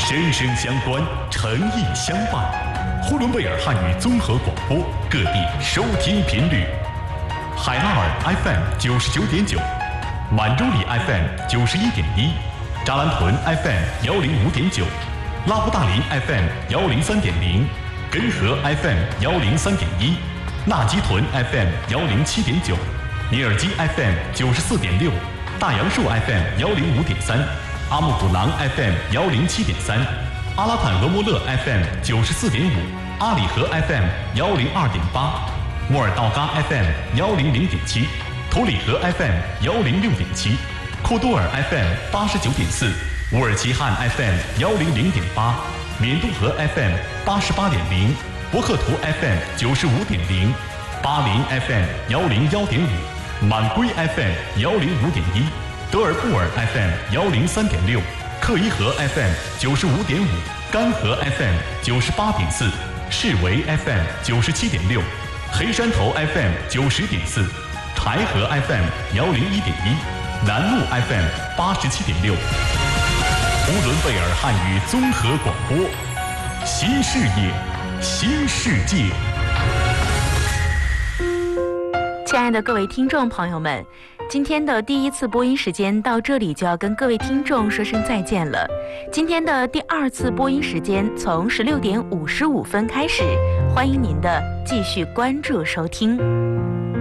声声相关，诚意相伴。呼伦贝尔汉语综合广播，各地收听频率：海拉尔 FM 99.9，满洲里 FM 91.1，扎兰屯 FM 105.9，拉布大林 FM 103.0，根河 FM 103.1，纳基屯 FM 107.9，尼尔基 FM 94.6，大杨树 FM 105.3。阿木古朗 FM 107.3，阿拉坦俄莫勒 FM 94.5，阿里河 FM 102.8，莫尔道嘎 FM 100.7，图里河 FM 106.7，库多尔 FM 89.4，乌尔齐汉 FM 100.8，缅都河 FM 88.0，博克图 FM 95.0，巴林 FM 101.5，满归 FM 105.1。德尔布尔 FM 103.6，克伊河 FM 95.5，甘河 FM 98.4，士维 FM 97.6，黑山头 FM 90.4，柴河 FM 101.1，南路 FM 87.6。呼伦贝尔汉语综合广播，新视野，新世界。 亲爱的各位听众朋友们，今天的第一次播音时间到这里就要跟各位听众说声再见了。今天的第二次播音时间从16点55分开始，欢迎您的继续关注收听。